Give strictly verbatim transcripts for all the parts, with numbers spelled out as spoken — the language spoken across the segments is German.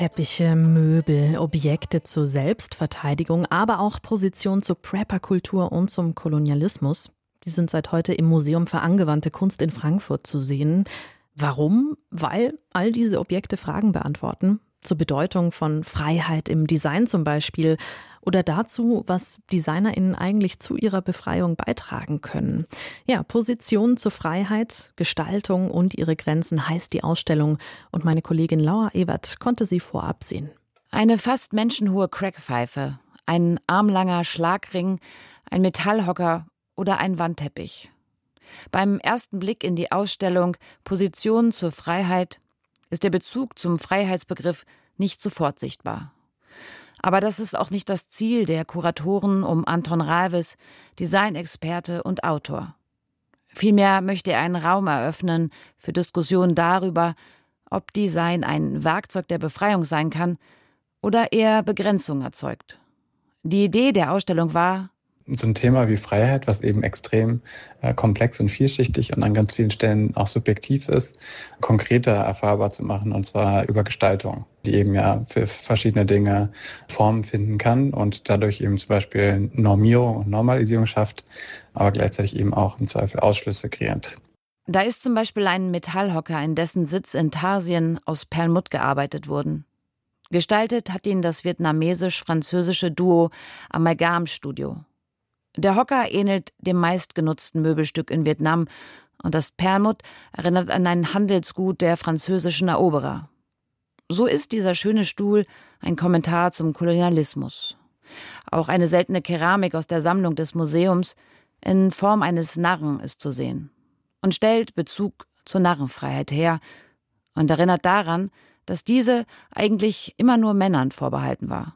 Teppiche, Möbel, Objekte zur Selbstverteidigung, aber auch Positionen zur Prepperkultur und zum Kolonialismus. Die sind seit heute im Museum für angewandte Kunst in Frankfurt zu sehen. Warum? Weil all diese Objekte Fragen beantworten. Zur Bedeutung von Freiheit im Design zum Beispiel oder dazu, was DesignerInnen eigentlich zu ihrer Befreiung beitragen können. Ja, Position zur Freiheit, Gestaltung und ihre Grenzen heißt die Ausstellung und meine Kollegin Laura Ewert konnte sie vorab sehen. Eine fast menschenhohe Crackpfeife, ein armlanger Schlagring, ein Metallhocker oder ein Wandteppich. Beim ersten Blick in die Ausstellung Position zur Freiheit ist der Bezug zum Freiheitsbegriff nicht sofort sichtbar. Aber das ist auch nicht das Ziel der Kuratoren um Anton Ralves, Designexperte und Autor. Vielmehr möchte er einen Raum eröffnen für Diskussionen darüber, ob Design ein Werkzeug der Befreiung sein kann oder eher Begrenzung erzeugt. Die Idee der Ausstellung war, so ein Thema wie Freiheit, was eben extrem äh, komplex und vielschichtig und an ganz vielen Stellen auch subjektiv ist, konkreter erfahrbar zu machen, und zwar über Gestaltung, die eben ja für verschiedene Dinge Formen finden kann und dadurch eben zum Beispiel Normierung und Normalisierung schafft, aber gleichzeitig eben auch im Zweifel Ausschlüsse kreiert. Da ist zum Beispiel ein Metallhocker, in dessen Sitz in Tarsien aus Perlmutt gearbeitet wurden. Gestaltet hat ihn das vietnamesisch-französische Duo Amalgam Studio. Der Hocker ähnelt dem meistgenutzten Möbelstück in Vietnam und das Perlmutt erinnert an ein Handelsgut der französischen Eroberer. So ist dieser schöne Stuhl ein Kommentar zum Kolonialismus. Auch eine seltene Keramik aus der Sammlung des Museums in Form eines Narren ist zu sehen und stellt Bezug zur Narrenfreiheit her und erinnert daran, dass diese eigentlich immer nur Männern vorbehalten war.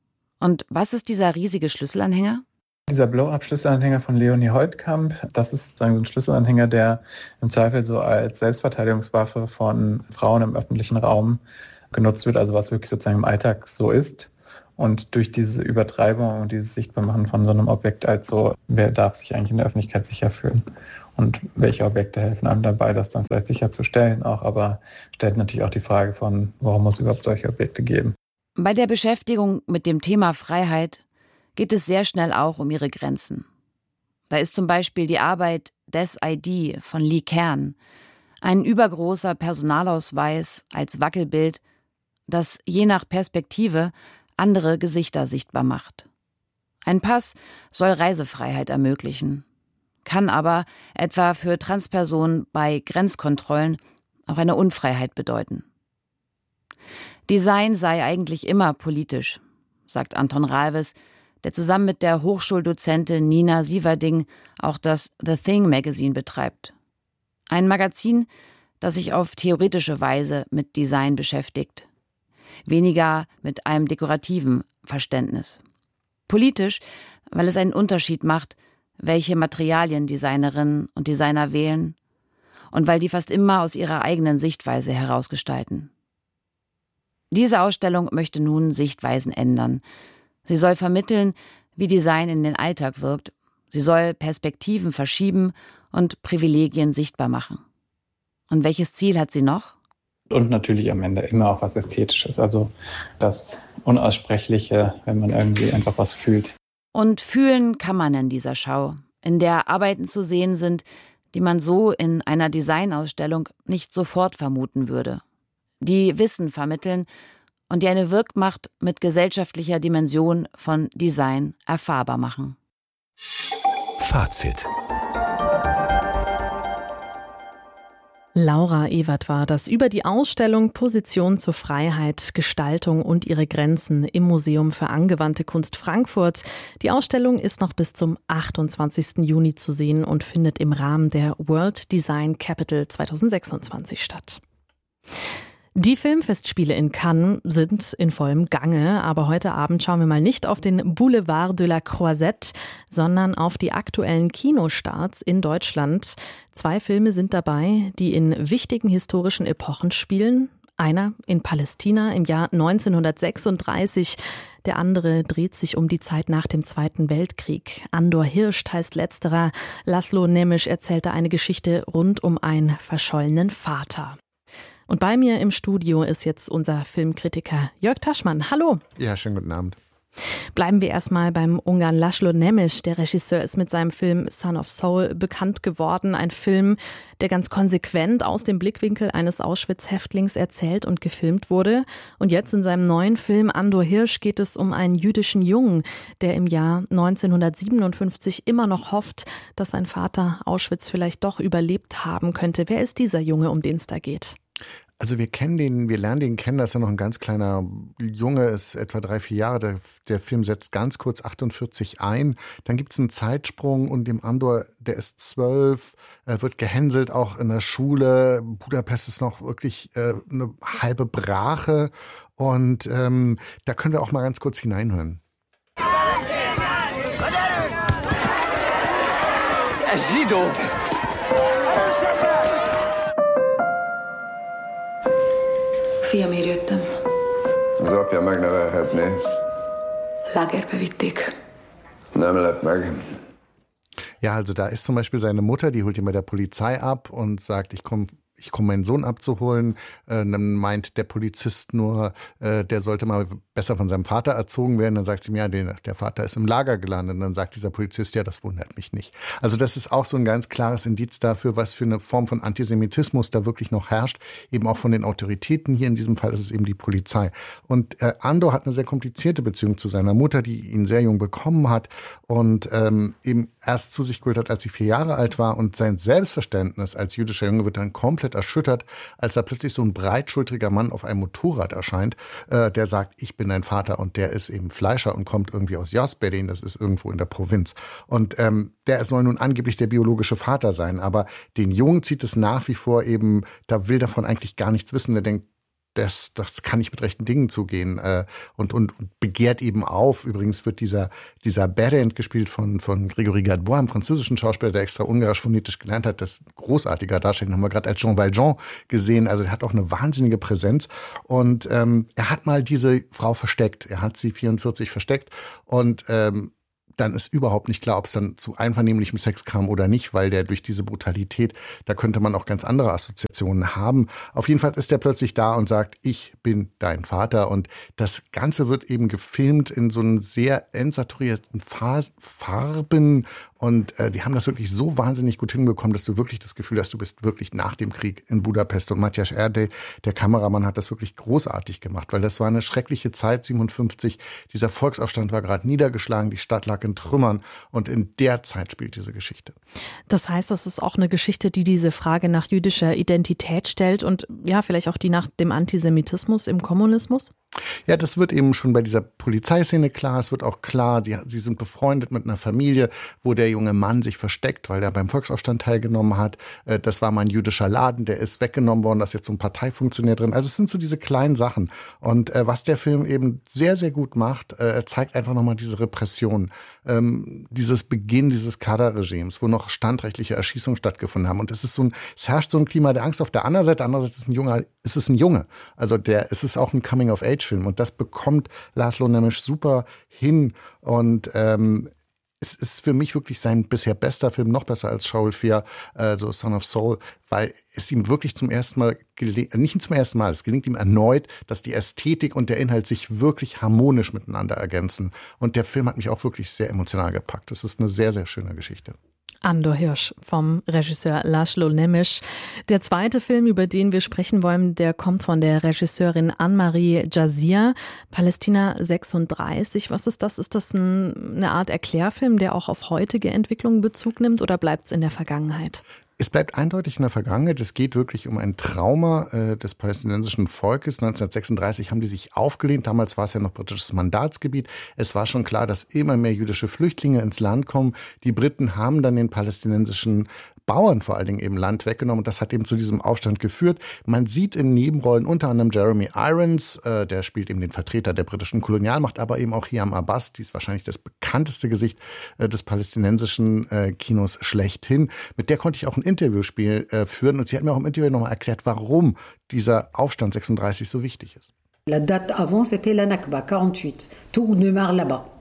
Und was ist dieser riesige Schlüsselanhänger? Dieser Blow-up-Schlüsselanhänger von Leonie Holtkamp, das ist so ein Schlüsselanhänger, der im Zweifel so als Selbstverteidigungswaffe von Frauen im öffentlichen Raum genutzt wird, also was wirklich sozusagen im Alltag so ist. Und durch diese Übertreibung und dieses Sichtbarmachen von so einem Objekt als so, wer darf sich eigentlich in der Öffentlichkeit sicher fühlen? Und welche Objekte helfen einem dabei, das dann vielleicht sicherzustellen auch, aber stellt natürlich auch die Frage von, warum muss es überhaupt solche Objekte geben? Bei der Beschäftigung mit dem Thema Freiheit geht es sehr schnell auch um ihre Grenzen. Da ist zum Beispiel die Arbeit Des I D von Lee Kern, ein übergroßer Personalausweis als Wackelbild, das je nach Perspektive andere Gesichter sichtbar macht. Ein Pass soll Reisefreiheit ermöglichen, kann aber etwa für Transpersonen bei Grenzkontrollen auch eine Unfreiheit bedeuten. Design sei eigentlich immer politisch, sagt Anton Ralves, der zusammen mit der Hochschuldozentin Nina Sieverding auch das The Thing Magazine betreibt. Ein Magazin, das sich auf theoretische Weise mit Design beschäftigt. Weniger mit einem dekorativen Verständnis. Politisch, weil es einen Unterschied macht, welche Materialien Designerinnen und Designer wählen und weil die fast immer aus ihrer eigenen Sichtweise herausgestalten. Diese Ausstellung möchte nun Sichtweisen ändern. Sie soll vermitteln, wie Design in den Alltag wirkt. Sie soll Perspektiven verschieben und Privilegien sichtbar machen. Und welches Ziel hat sie noch? Und natürlich am Ende immer auch was Ästhetisches, also das Unaussprechliche, wenn man irgendwie einfach was fühlt. Und fühlen kann man in dieser Schau, in der Arbeiten zu sehen sind, die man so in einer Designausstellung nicht sofort vermuten würde. Die Wissen vermitteln und die eine Wirkmacht mit gesellschaftlicher Dimension von Design erfahrbar machen. Fazit. Laura Ewert war das über die Ausstellung Position zur Freiheit, Gestaltung und ihre Grenzen im Museum für angewandte Kunst Frankfurt. Die Ausstellung ist noch bis zum achtundzwanzigsten Juni zu sehen und findet im Rahmen der World Design Capital zweitausendsechsundzwanzig statt. Die Filmfestspiele in Cannes sind in vollem Gange, aber heute Abend schauen wir mal nicht auf den Boulevard de la Croisette, sondern auf die aktuellen Kinostarts in Deutschland. Zwei Filme sind dabei, die in wichtigen historischen Epochen spielen. Einer in Palästina im Jahr neunzehnhundertsechsunddreißig, der andere dreht sich um die Zeit nach dem Zweiten Weltkrieg. Andor Hirscht heißt letzterer. Laszlo Nemes erzählte eine Geschichte rund um einen verschollenen Vater. Und bei mir im Studio ist jetzt unser Filmkritiker Jörg Taschmann. Hallo. Ja, schönen guten Abend. Bleiben wir erstmal beim Ungarn László Nemes. Der Regisseur ist mit seinem Film Son of Soul bekannt geworden. Ein Film, der ganz konsequent aus dem Blickwinkel eines Auschwitz-Häftlings erzählt und gefilmt wurde. Und jetzt in seinem neuen Film Andor Hirsch geht es um einen jüdischen Jungen, der im Jahr neunzehnhundertsiebenundfünfzig immer noch hofft, dass sein Vater Auschwitz vielleicht doch überlebt haben könnte. Wer ist dieser Junge, um den es da geht? Also wir kennen den, wir lernen den kennen, das ist ja noch ein ganz kleiner Junge, ist etwa drei, vier Jahre. Der, der Film setzt ganz kurz achtundvierzig ein. Dann gibt es einen Zeitsprung und dem Andor, der ist zwölf, äh, wird gehänselt, auch in der Schule. Budapest ist noch wirklich äh, eine halbe Brache. Und ähm, da können wir auch mal ganz kurz hineinhören. Sido! Fiamért jöttem. Az apja megnevelhetné. Lagerbe vitték. Nem lep meg. Ja, also da ist zum Beispiel seine Mutter, die holt ihn bei der Polizei ab und sagt, ich komme ich komme meinen Sohn abzuholen. Äh, dann meint der Polizist nur, äh, der sollte mal besser von seinem Vater erzogen werden. Dann sagt sie mir, ja, der, der Vater ist im Lager gelandet. Und dann sagt dieser Polizist, ja, das wundert mich nicht. Also das ist auch so ein ganz klares Indiz dafür, was für eine Form von Antisemitismus da wirklich noch herrscht. Eben auch von den Autoritäten. Hier in diesem Fall ist es eben die Polizei. Und äh, Andor hat eine sehr komplizierte Beziehung zu seiner Mutter, die ihn sehr jung bekommen hat und ähm, eben erst zu sich geholt hat, als sie vier Jahre alt war. Und sein Selbstverständnis als jüdischer Junge wird dann komplett erschüttert, als da plötzlich so ein breitschultriger Mann auf einem Motorrad erscheint, äh, der sagt, ich bin dein Vater, und der ist eben Fleischer und kommt irgendwie aus Jasberin, das ist irgendwo in der Provinz. Und ähm, der soll nun angeblich der biologische Vater sein, aber den Jungen zieht es nach wie vor eben, da will davon eigentlich gar nichts wissen, der denkt, Das, das kann nicht mit rechten Dingen zugehen äh, und, und, und begehrt eben auf. Übrigens wird dieser, dieser Berend gespielt von, von Grégory Gadebois, einem französischen Schauspieler, der extra ungarisch phonetisch gelernt hat. Das ist ein großartiger Darsteller, haben wir gerade als Jean Valjean gesehen. Also er hat auch eine wahnsinnige Präsenz. Und ähm, er hat mal diese Frau versteckt. Er hat sie vierundvierzig versteckt und ähm, dann ist überhaupt nicht klar, ob es dann zu einvernehmlichem Sex kam oder nicht, weil der durch diese Brutalität, da könnte man auch ganz andere Assoziationen haben. Auf jeden Fall ist der plötzlich da und sagt, ich bin dein Vater. Und das Ganze wird eben gefilmt in so einen sehr entsaturierten Farben. Und äh, die haben das wirklich so wahnsinnig gut hinbekommen, dass du wirklich das Gefühl hast, du bist wirklich nach dem Krieg in Budapest. Und Matthias Erdély, der Kameramann, hat das wirklich großartig gemacht, weil das war eine schreckliche Zeit, siebenundfünfzig. Dieser Volksaufstand war gerade niedergeschlagen, die Stadt lag in Trümmern, und in der Zeit spielt diese Geschichte. Das heißt, das ist auch eine Geschichte, die diese Frage nach jüdischer Identität stellt und ja, vielleicht auch die nach dem Antisemitismus im Kommunismus? Ja, das wird eben schon bei dieser Polizeiszene klar. Es wird auch klar, die, sie sind befreundet mit einer Familie, wo der junge Mann sich versteckt, weil er beim Volksaufstand teilgenommen hat. Das war mal ein jüdischer Laden, der ist weggenommen worden, da ist jetzt so ein Parteifunktionär drin. Also es sind so diese kleinen Sachen. Und äh, was der Film eben sehr, sehr gut macht, äh, er zeigt einfach nochmal diese Repression, ähm, dieses Beginn dieses Kader-Regimes, wo noch standrechtliche Erschießungen stattgefunden haben. Und es ist so ein, es herrscht so ein Klima der Angst auf der anderen Seite. Andererseits ist es ein Junge, ist es ein Junge. Also der, es ist auch ein Coming-of-Age Film. Und das bekommt László Nemes super hin. Und ähm, es ist für mich wirklich sein bisher bester Film, noch besser als Shaul vier, äh, so Son of Soul, weil es ihm wirklich zum ersten Mal gelingt, nicht zum ersten Mal, es gelingt ihm erneut, dass die Ästhetik und der Inhalt sich wirklich harmonisch miteinander ergänzen. Und der Film hat mich auch wirklich sehr emotional gepackt. Es ist eine sehr, sehr schöne Geschichte. Andor Hirsch vom Regisseur László Nemes. Der zweite Film, über den wir sprechen wollen, der kommt von der Regisseurin Anne-Marie Jazir, Palästina sechsunddreißig. Was ist das? Ist das ein, eine Art Erklärfilm, der auch auf heutige Entwicklungen Bezug nimmt, oder bleibt es in der Vergangenheit? Es bleibt eindeutig in der Vergangenheit. Es geht wirklich um ein Trauma äh, des palästinensischen Volkes. neunzehnhundertsechsunddreißig haben die sich aufgelehnt. Damals war es ja noch britisches Mandatsgebiet. Es war schon klar, dass immer mehr jüdische Flüchtlinge ins Land kommen. Die Briten haben dann den palästinensischen Bauern vor allen Dingen eben Land weggenommen, und das hat eben zu diesem Aufstand geführt. Man sieht in Nebenrollen unter anderem Jeremy Irons, äh, der spielt eben den Vertreter der britischen Kolonialmacht, aber eben auch Hiam Abbas, die ist wahrscheinlich das bekannteste Gesicht äh, des palästinensischen äh, Kinos schlechthin. Mit der konnte ich auch ein Interviewspiel äh, führen, und sie hat mir auch im Interview nochmal erklärt, warum dieser Aufstand sechsunddreißig so wichtig ist. La date avant, c'était la Nakba, quarante-huit. Tout démarre là-bas.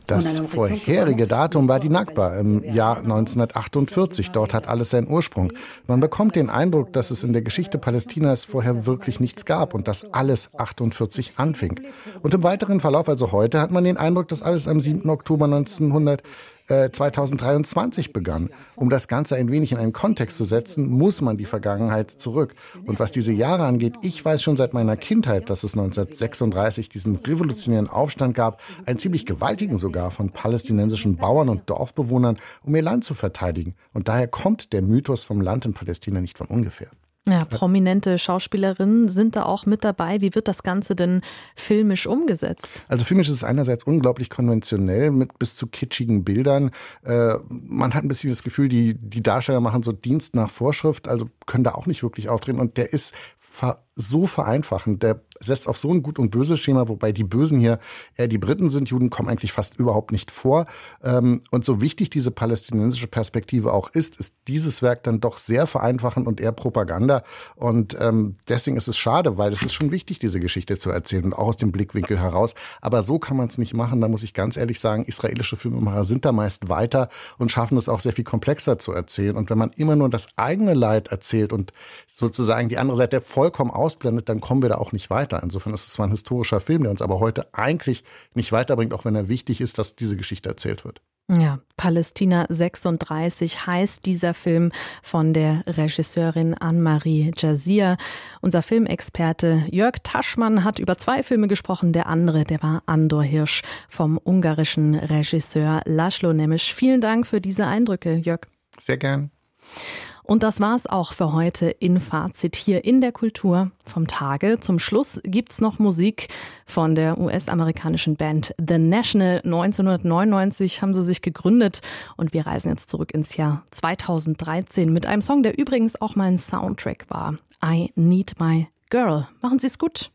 Das vorherige Datum war die Nakba im Jahr neunzehnhundertachtundvierzig. Dort hat alles seinen Ursprung. Man bekommt den Eindruck, dass es in der Geschichte Palästinas vorher wirklich nichts gab und dass alles achtundvierzig anfing. Und im weiteren Verlauf, also heute, hat man den Eindruck, dass alles am siebten Oktober neunzehnhundert Äh, zweitausenddreiundzwanzig begann. Um das Ganze ein wenig in einen Kontext zu setzen, muss man die Vergangenheit zurück. Und was diese Jahre angeht, ich weiß schon seit meiner Kindheit, dass es neunzehnhundertsechsunddreißig diesen revolutionären Aufstand gab, einen ziemlich gewaltigen sogar, von palästinensischen Bauern und Dorfbewohnern, um ihr Land zu verteidigen. Und daher kommt der Mythos vom Land in Palästina nicht von ungefähr. Ja, prominente Schauspielerinnen sind da auch mit dabei. Wie wird das Ganze denn filmisch umgesetzt? Also filmisch ist es einerseits unglaublich konventionell mit bis zu kitschigen Bildern. Äh, man hat ein bisschen das Gefühl, die, die Darsteller machen so Dienst nach Vorschrift, also können da auch nicht wirklich auftreten. Und der ist ver- so vereinfachend, der setzt auf so ein Gut- und Böse-Schema, wobei die Bösen hier eher die Briten sind. Juden kommen eigentlich fast überhaupt nicht vor. Und so wichtig diese palästinensische Perspektive auch ist, ist dieses Werk dann doch sehr vereinfachend und eher Propaganda. Und deswegen ist es schade, weil es ist schon wichtig, diese Geschichte zu erzählen und auch aus dem Blickwinkel heraus. Aber so kann man es nicht machen. Da muss ich ganz ehrlich sagen, israelische Filmemacher sind da meist weiter und schaffen es auch sehr viel komplexer zu erzählen. Und wenn man immer nur das eigene Leid erzählt und sozusagen die andere Seite vollkommen ausblendet, dann kommen wir da auch nicht weiter. Insofern ist es zwar ein historischer Film, der uns aber heute eigentlich nicht weiterbringt, auch wenn er wichtig ist, dass diese Geschichte erzählt wird. Ja, Palästina sechsunddreißig heißt dieser Film von der Regisseurin Anne-Marie Jazir. Unser Filmexperte Jörg Taschmann hat über zwei Filme gesprochen. Der andere, der war Andor Hirsch vom ungarischen Regisseur Laszlo Nemes. Vielen Dank für diese Eindrücke, Jörg. Sehr gern. Und das war's auch für heute in Fazit hier in der Kultur vom Tage. Zum Schluss gibt's noch Musik von der U S-amerikanischen Band The National. neunzehnhundertneunundneunzig haben sie sich gegründet und wir reisen jetzt zurück ins Jahr zweitausenddreizehn mit einem Song, der übrigens auch mal ein Soundtrack war. I Need My Girl. Machen Sie's gut.